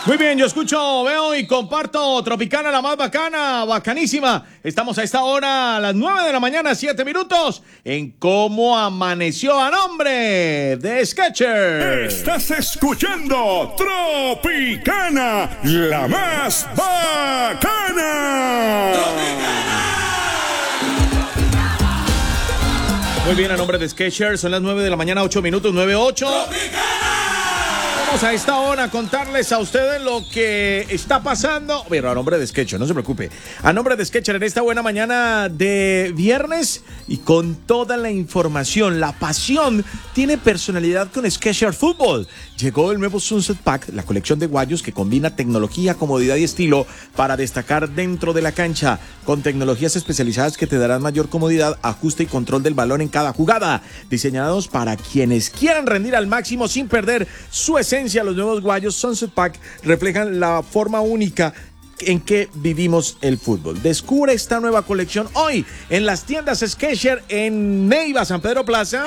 Muy bien, yo escucho, veo y comparto Tropicana, la más bacana, bacanísima. Estamos a esta hora, a las 9 de la mañana, 7 minutos, en Cómo Amaneció a nombre de Sketcher. Estás escuchando Tropicana, la más bacana. Muy bien, a nombre de Sketcher, son las 9 de la mañana, 8 minutos, 9:08. Vamos a esta hora a contarles a ustedes lo que está pasando. Pero a nombre de Sketcher, no se preocupe. A nombre de Sketcher en esta buena mañana de viernes y con toda la información. La pasión tiene personalidad con Sketcher Fútbol. Llegó el nuevo Sunset Pack, la colección de guayos que combina tecnología, comodidad y estilo para destacar dentro de la cancha, con tecnologías especializadas que te darán mayor comodidad, ajuste y control del balón en cada jugada, diseñados para quienes quieran rendir al máximo sin perder su esencia. Los nuevos guayos Sunset Pack reflejan la forma única en que vivimos el fútbol. Descubre esta nueva colección hoy en las tiendas Sketcher en Neiva, San Pedro Plaza,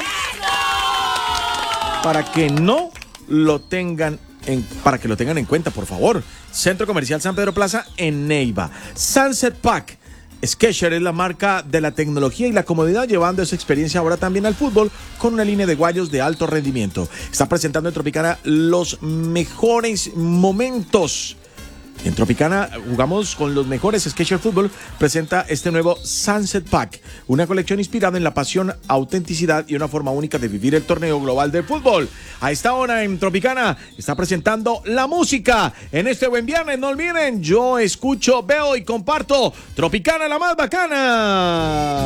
para que lo tengan en cuenta, por favor. Centro Comercial San Pedro Plaza en Neiva. Sunset Pack. Sketcher es la marca de la tecnología y la comodidad, llevando esa experiencia ahora también al fútbol con una línea de guayos de alto rendimiento. Está presentando en Tropicana los mejores momentos. En Tropicana jugamos con los mejores. Sketcher Fútbol presenta este nuevo Sunset Pack, una colección inspirada en la pasión, autenticidad y una forma única de vivir el torneo global del fútbol. A esta hora en Tropicana está presentando la música. En este buen viernes, no olviden, yo escucho, veo y comparto Tropicana, la más bacana.